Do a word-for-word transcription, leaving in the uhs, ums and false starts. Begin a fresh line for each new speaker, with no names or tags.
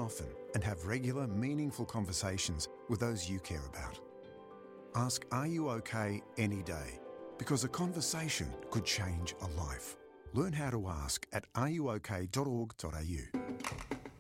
often and have regular, meaningful conversations with those you care about. Ask, "Are you okay?" any day, because a conversation could change a life. Learn how to ask at are you okay dot org dot a u.